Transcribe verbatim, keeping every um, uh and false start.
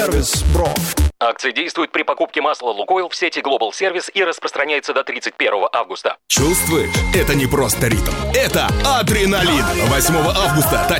Сервис, бро. Акция действует при покупке масла «Лукойл» в сети Global Service и распространяется до тридцать первого августа. Чувствуешь? Это не просто ритм. Это адреналин. восьмого августа